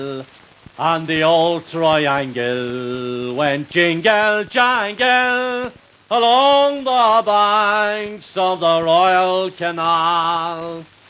And the old triangle went jingle jangle along the banks of the Royal Canal.